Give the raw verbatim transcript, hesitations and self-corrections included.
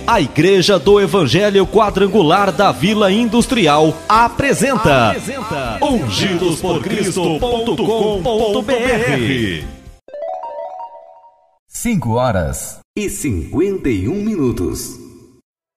A Igreja do Evangelho Quadrangular da Vila Industrial apresenta, apresenta ungidos por cristo ponto com ponto b r. cinco horas e cinquenta e um minutos.